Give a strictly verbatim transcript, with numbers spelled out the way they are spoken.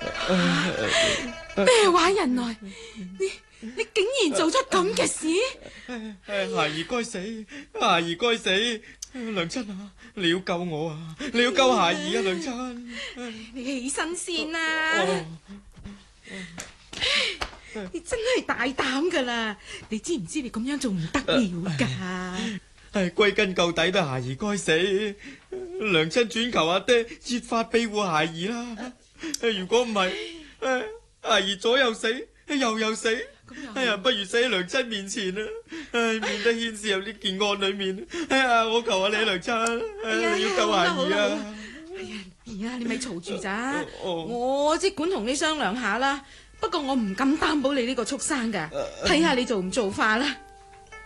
咩話人來？你你竟然做出咁嘅事？ 孩兒該死，孩兒該死！娘親啊，你要救我啊！你要救孩兒啊，娘親！ 你起身先啦！ 哦你真係大膽噶啦！你知唔知你咁樣做唔得了噶？ 係歸根究底都係孩兒該死，娘親轉求阿爹設法庇護孩兒啦。如果唔係，孩兒左又死，右又死，哎呀，不如死喺娘親面前啦，唉，免得牽涉入呢件案裏面。哎呀，我求下你娘親，哎呀，要救孩兒啊！ 哎呀，而家你咪嘈住咋？ 哦我即管同你商量下啦。不過我唔敢擔保你呢個畜生噶，睇下你做唔做法啦。